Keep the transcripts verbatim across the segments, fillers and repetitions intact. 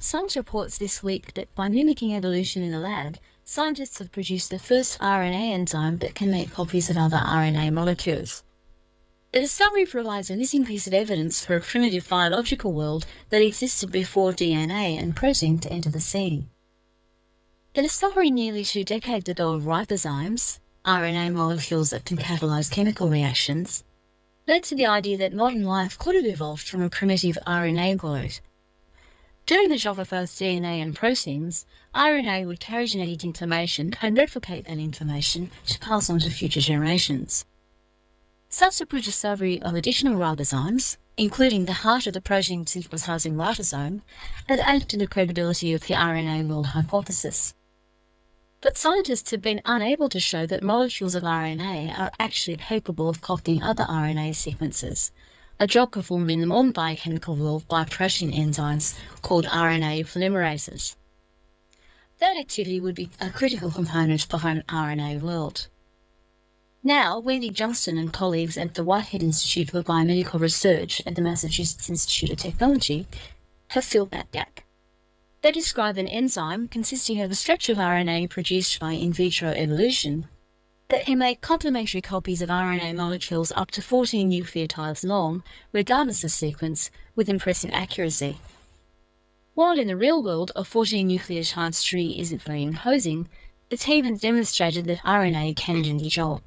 Science reports this week that by mimicking evolution in the lab, scientists have produced the first R N A enzyme that can make copies of other R N A molecules. The discovery provides a missing piece of evidence for a primitive biological world that existed before D N A and protein to enter the scene. The discovery nearly two decades ago of ribozymes, R N A molecules that can catalyse chemical reactions, led to the idea that modern life could have evolved from a primitive R N A globe. Doing the job of both D N A and proteins, R N A would carry genetic information and replicate that information to pass on to future generations. Subsequent discovery of additional ribozymes, including the heart of the protein synthesizing lysosome, had added to the credibility of the R N A world hypothesis. But scientists have been unable to show that molecules of R N A are actually capable of copying other R N A sequences, a job performed in the modern biochemical world by protein enzymes called R N A polymerases. That activity would be a critical component behind an R N A world. Now, Wendy Johnston and colleagues at the Whitehead Institute for Biomedical Research at the Massachusetts Institute of Technology have filled that gap. They describe an enzyme consisting of a stretch of R N A produced by in vitro evolution that can make complementary copies of R N A molecules up to fourteen nucleotides long, regardless of sequence, with impressive accuracy. While in the real world a fourteen nucleotides tree isn't very imposing, the team has demonstrated that R N A can do the job.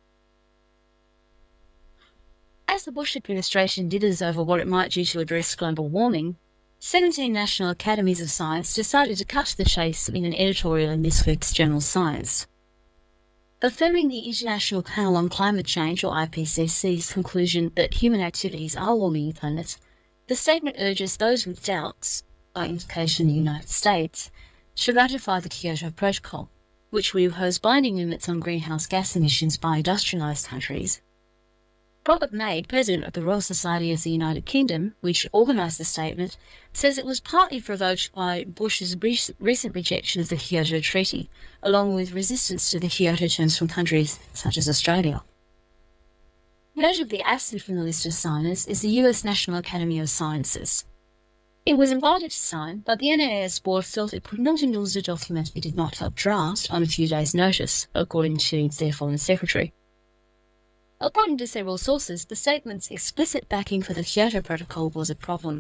As the Bush administration dithers over what it might do to address global warming, seventeen national academies of science decided to cut to the chase in an editorial in this week's journal Science. Affirming the International Panel on Climate Change, or I P C C's, conclusion that human activities are warming the planet, the statement urges those with doubts, by implication the United States, to ratify the Kyoto Protocol, which would impose binding limits on greenhouse gas emissions by industrialised countries. Robert May, President of the Royal Society of the United Kingdom, which organised the statement, says it was partly provoked by Bush's re- recent rejection of the Kyoto Treaty, along with resistance to the Kyoto terms from countries such as Australia. Notably absent from the list of signers is the U S National Academy of Sciences. It was invited to sign, but the N A S board felt it could not endorse a document it did not help draft on a few days' notice, according to their foreign secretary. According to several sources, the statement's explicit backing for the Kyoto Protocol was a problem.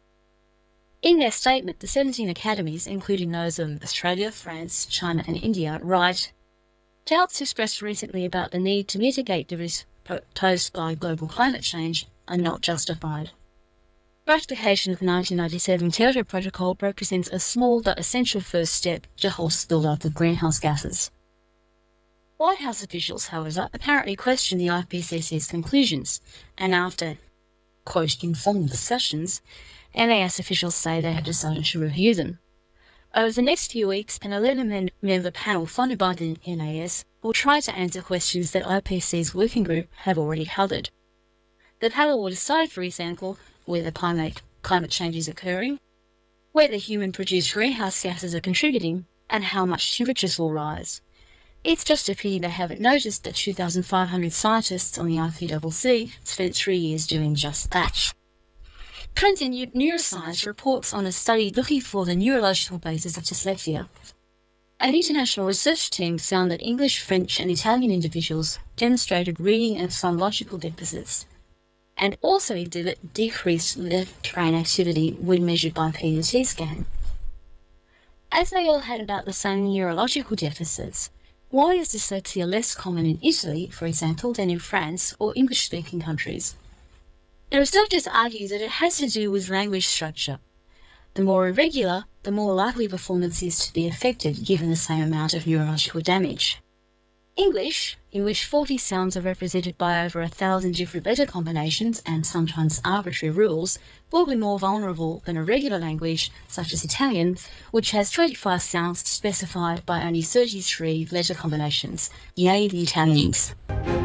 In their statement, the seventeen academies, including those of Australia, France, China and India, write, "Doubts expressed recently about the need to mitigate the risk posed by global climate change are not justified. Ratification of the nineteen ninety-seven Kyoto Protocol represents a small but essential first step to halt the build-up of greenhouse gases." White House officials, however, apparently questioned the I P C C's conclusions, and after, quote, informal discussions, N A S officials say they have decided to review them. Over the next few weeks, an eleven-member panel funded by the N A S will try to answer questions that I P C's working group have already covered. The panel will decide, for example, whether climate, climate change is occurring, whether human-produced greenhouse gases are contributing, and how much temperatures will rise. It's just a pity they haven't noticed that two thousand five hundred scientists on the I P C C spent three years doing just that. Trends in Neuroscience reports on a study looking for the neurological basis of dyslexia. An international research team found that English, French and Italian individuals demonstrated reading and phonological deficits, and also exhibit decreased left brain activity when measured by P E T scan. As they all had about the same neurological deficits, why is dyslexia less common in Italy, for example, than in France or English-speaking countries? The researchers argue that it has to do with language structure. The more irregular, the more likely performance is to be affected given the same amount of neurological damage. English, in which forty sounds are represented by over a thousand different letter combinations and sometimes arbitrary rules, will be more vulnerable than a regular language such as Italian, which has twenty-five sounds specified by only thirty-three letter combinations. Yay, the Italians!